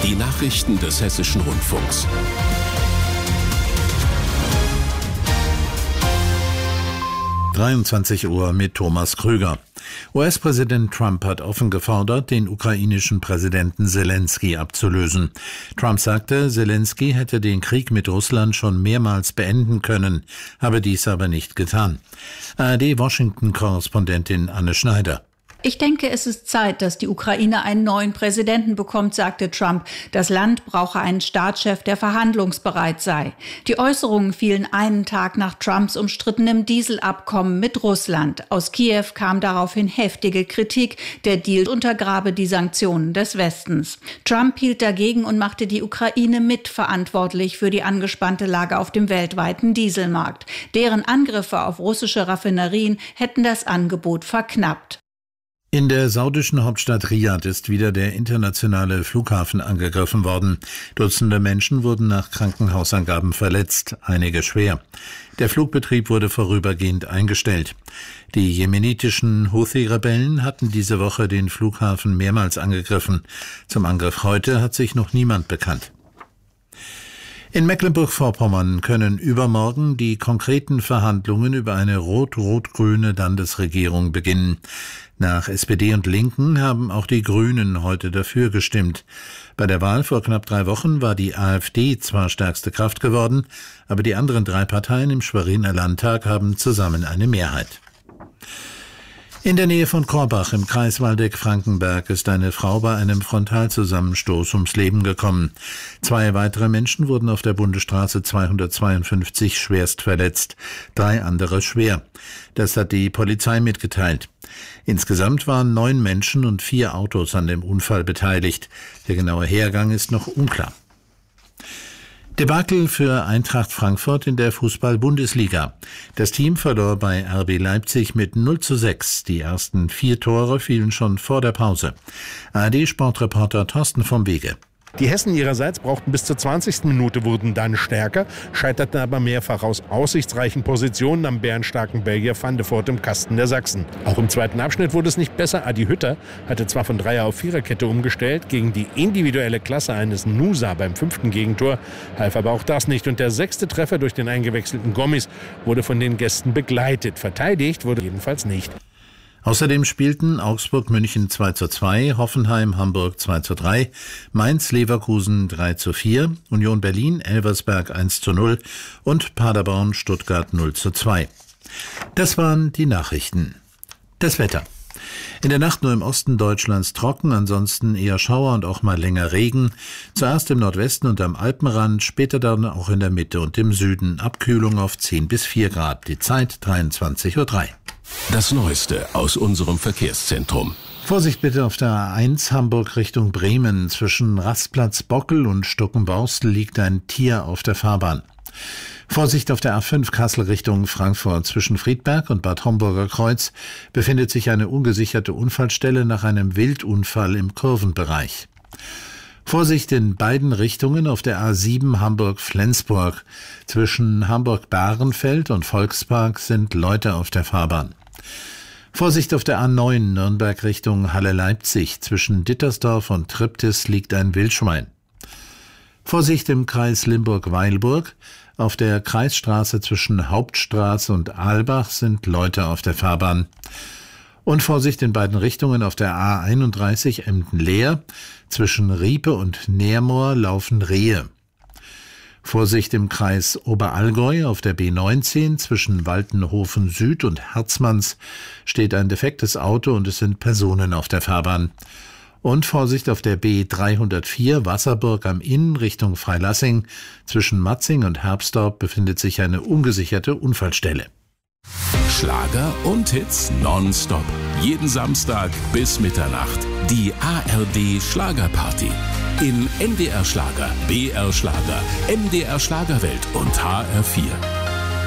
Die Nachrichten des Hessischen Rundfunks. Uhr mit Thomas Krüger. US-Präsident Trump hat offen gefordert, den ukrainischen Präsidenten Selenskyj abzulösen. Trump sagte, Selenskyj hätte den Krieg mit Russland schon mehrmals beenden können, habe dies aber nicht getan. ARD-Washington-Korrespondentin Anne Schneider. Ich denke, es ist Zeit, dass die Ukraine einen neuen Präsidenten bekommt, sagte Trump. Das Land brauche einen Staatschef, der verhandlungsbereit sei. Die Äußerungen fielen einen Tag nach Trumps umstrittenem Dieselabkommen mit Russland. Aus Kiew kam daraufhin heftige Kritik. Der Deal untergrabe die Sanktionen des Westens. Trump hielt dagegen und machte die Ukraine mitverantwortlich für die angespannte Lage auf dem weltweiten Dieselmarkt. Deren Angriffe auf russische Raffinerien hätten das Angebot verknappt. In der saudischen Hauptstadt Riad ist wieder der internationale Flughafen angegriffen worden. Dutzende Menschen wurden nach Krankenhausangaben verletzt, einige schwer. Der Flugbetrieb wurde vorübergehend eingestellt. Die jemenitischen Houthi-Rebellen hatten diese Woche den Flughafen mehrmals angegriffen. Zum Angriff heute hat sich noch niemand bekannt. In Mecklenburg-Vorpommern können übermorgen die konkreten Verhandlungen über eine rot-rot-grüne Landesregierung beginnen. Nach SPD und Linken haben auch die Grünen heute dafür gestimmt. Bei der Wahl vor knapp 3 Wochen war die AfD zwar stärkste Kraft geworden, aber die anderen 3 Parteien im Schweriner Landtag haben zusammen eine Mehrheit. In der Nähe von Korbach im Kreis Waldeck-Frankenberg ist eine Frau bei einem Frontalzusammenstoß ums Leben gekommen. 2 weitere Menschen wurden auf der Bundesstraße 252 schwerst verletzt, 3 andere schwer. Das hat die Polizei mitgeteilt. Insgesamt waren 9 Menschen und 4 Autos an dem Unfall beteiligt. Der genaue Hergang ist noch unklar. Debakel für Eintracht Frankfurt in der Fußball-Bundesliga. Das Team verlor bei RB Leipzig mit 0:6. Die ersten 4 Tore fielen schon vor der Pause. ARD-Sportreporter Thorsten vom Wege. Die Hessen ihrerseits brauchten bis zur 20. Minute, wurden dann stärker, scheiterten aber mehrfach aus aussichtsreichen Positionen am bärenstarken Belgier Van de Voort im Kasten der Sachsen. Auch im zweiten Abschnitt wurde es nicht besser. Adi Hütter hatte zwar von 3er auf 4er-Kette umgestellt, gegen die individuelle Klasse eines Nusa beim 5. Gegentor half aber auch das nicht. Und der 6. Treffer durch den eingewechselten Gomis wurde von den Gästen begleitet. Verteidigt wurde jedenfalls nicht. Außerdem spielten Augsburg-München 2:2, Hoffenheim-Hamburg 2:3, Mainz-Leverkusen 3:4, Union Berlin-Elversberg 1:0 und Paderborn-Stuttgart 0:2. Das waren die Nachrichten. Das Wetter. In der Nacht nur im Osten Deutschlands trocken, ansonsten eher Schauer und auch mal länger Regen. Zuerst im Nordwesten und am Alpenrand, später dann auch in der Mitte und im Süden. Abkühlung auf 10 bis 4 Grad. Die Zeit 23:03 Uhr. Das Neueste aus unserem Verkehrszentrum. Vorsicht bitte auf der A1 Hamburg Richtung Bremen. Zwischen Rastplatz Bockel und Stuckenborstel liegt ein Tier auf der Fahrbahn. Vorsicht auf der A5 Kassel Richtung Frankfurt. Zwischen Friedberg und Bad Homburger Kreuz befindet sich eine ungesicherte Unfallstelle nach einem Wildunfall im Kurvenbereich. Vorsicht in beiden Richtungen auf der A7 Hamburg-Flensburg. Zwischen Hamburg-Bahrenfeld und Volkspark sind Leute auf der Fahrbahn. Vorsicht auf der A9 Nürnberg Richtung Halle-Leipzig. Zwischen Dittersdorf und Triptis liegt ein Wildschwein. Vorsicht im Kreis Limburg-Weilburg. Auf der Kreisstraße zwischen Hauptstraße und Aalbach sind Leute auf der Fahrbahn. Und Vorsicht in beiden Richtungen auf der A31 Emden-Leer. Zwischen Riepe und Neermoor laufen Rehe. Vorsicht im Kreis Oberallgäu auf der B19 zwischen Waltenhofen Süd und Herzmanns steht ein defektes Auto und es sind Personen auf der Fahrbahn. Und Vorsicht auf der B304 Wasserburg am Inn Richtung Freilassing. Zwischen Matzing und Herbstorp befindet sich eine ungesicherte Unfallstelle. Schlager und Hits nonstop. Jeden Samstag bis Mitternacht. Die ARD Schlagerparty. In NDR Schlager, BR Schlager, MDR Schlagerwelt und HR4.